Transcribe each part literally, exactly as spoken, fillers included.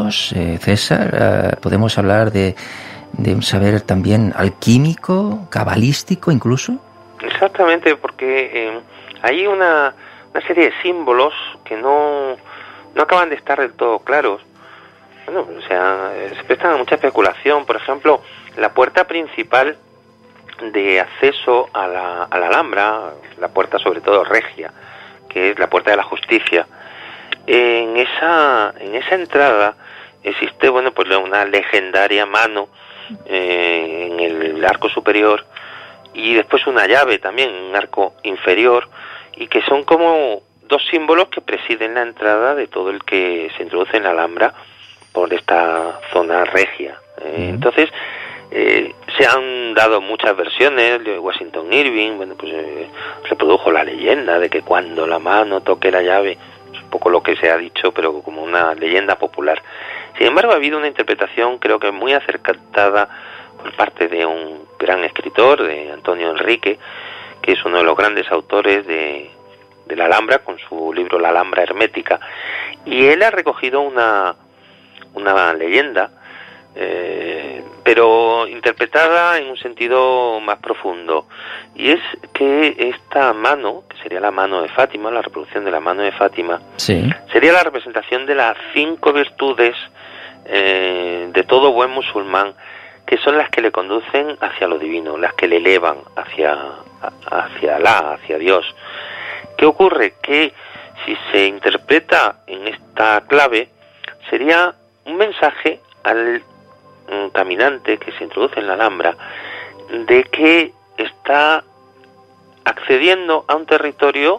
símbolos, eh, César? Eh, ¿podemos hablar de, de un saber también alquímico, cabalístico incluso? Exactamente, porque eh, hay una, una serie de símbolos que no, no acaban de estar del todo claros. Bueno, o sea, se prestan a mucha especulación. Por ejemplo, la puerta principal de acceso a la, a la Alhambra, la puerta sobre todo regia, que es la puerta de la justicia, en esa, en esa entrada existe, bueno, pues una legendaria mano eh, en el arco superior, y después una llave también en un arco inferior, y que son como dos símbolos que presiden la entrada de todo el que se introduce en la Alhambra por esta zona regia. Eh, entonces, eh, se han dado muchas versiones. De Washington Irving, bueno, pues eh, se produjo la leyenda de que cuando la mano toque la llave, es un poco lo que se ha dicho, pero como una leyenda popular. Sin embargo, ha habido una interpretación, creo que muy acertada por parte de un gran escritor, de Antonio Enrique, que es uno de los grandes autores de, de la Alhambra, con su libro La Alhambra Hermética, y él ha recogido una, una leyenda, eh, pero interpretada en un sentido más profundo, y es que esta mano, que sería la mano de Fátima, la reproducción de la mano de Fátima, sí, sería la representación de las cinco virtudes eh, de todo buen musulmán, que son las que le conducen hacia lo divino, las que le elevan hacia, hacia Alá, hacia Dios. ¿Qué ocurre? Que si se interpreta en esta clave, sería un mensaje al um, caminante que se introduce en la Alhambra, de que está accediendo a un territorio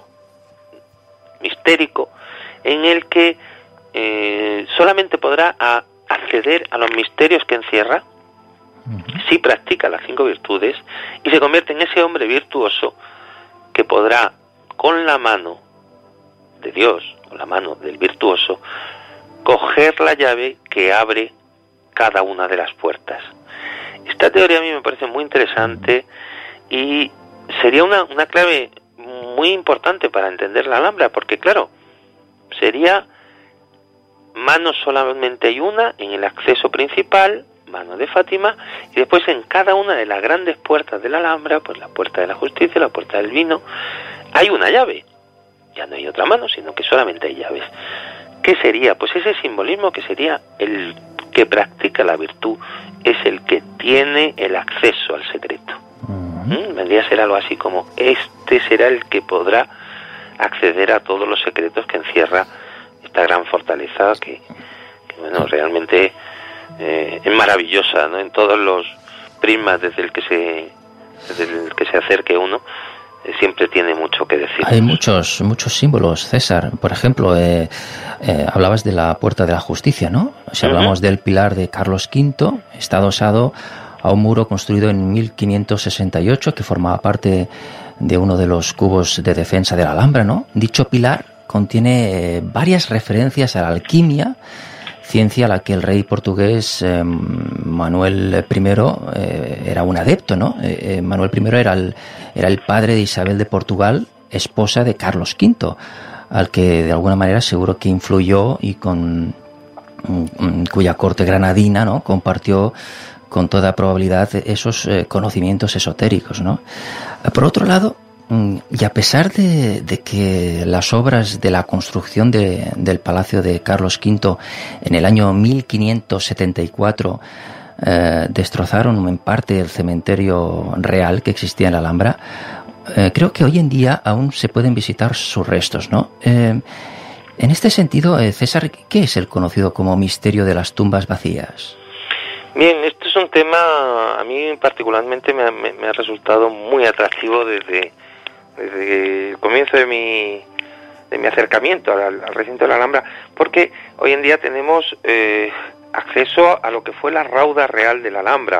mistérico en el que eh, solamente podrá a, acceder a los misterios que encierra si practica las cinco virtudes, y se convierte en ese hombre virtuoso que podrá, con la mano de Dios, con la mano del virtuoso, coger la llave que abre cada una de las puertas. Esta teoría a mí me parece muy interesante y sería una, una clave muy importante para entender la Alhambra, porque claro, sería mano solamente hay una en el acceso principal, mano de Fátima, y después en cada una de las grandes puertas de la Alhambra, pues la puerta de la justicia, la puerta del vino, hay una llave. Ya no hay otra mano, sino que solamente hay llaves. ¿Qué sería? Pues ese simbolismo que sería el que practica la virtud, es el que tiene el acceso al secreto. ¿Mm? Vendría a ser algo así como, este será el que podrá acceder a todos los secretos que encierra esta gran fortaleza que, que bueno, realmente Eh, es maravillosa, ¿no? En todos los prismas desde el que se desde el que se acerque uno, eh, siempre tiene mucho que decir. Hay muchos muchos símbolos, César. Por ejemplo, eh, eh, hablabas de la Puerta de la Justicia, ¿no? Si hablamos uh-huh. del pilar de Carlos quinto, está adosado a un muro construido en mil quinientos sesenta y ocho que formaba parte de uno de los cubos de defensa de la Alhambra, ¿no? Dicho pilar contiene eh, varias referencias a la alquimia, ciencia a la que el rey portugués eh, Manuel primero eh, era un adepto, ¿no? Eh, Manuel primero era el, era el padre de Isabel de Portugal, esposa de Carlos quinto, al que de alguna manera seguro que influyó y con cuya corte granadina, ¿no?, compartió con toda probabilidad esos eh, conocimientos esotéricos, ¿no? Por otro lado, y a pesar de, de que las obras de la construcción de, del Palacio de Carlos quinto en el año mil quinientos setenta y cuatro eh, destrozaron en parte el cementerio real que existía en la Alhambra, eh, creo que hoy en día aún se pueden visitar sus restos, ¿no? Eh, en este sentido, eh, César, ¿qué es el conocido como misterio de las tumbas vacías? Bien, esto es un tema, a mí particularmente me ha, me, me ha resultado muy atractivo desde... desde el comienzo de mi de mi acercamiento al, al recinto de la Alhambra, porque hoy en día tenemos eh, acceso a lo que fue la rauda real de la Alhambra,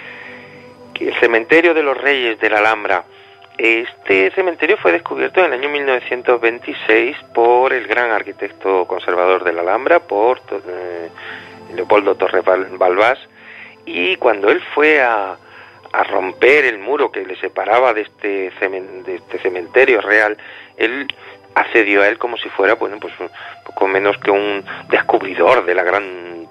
que el cementerio de los Reyes de la Alhambra. Este cementerio fue descubierto en el año mil novecientos veintiséis por el gran arquitecto conservador de la Alhambra, por eh, Leopoldo Torres Balbás, y cuando él fue a a romper el muro que le separaba de este, cemen, de este cementerio real, él accedió a él como si fuera, bueno, pues un poco menos que un descubridor de la gran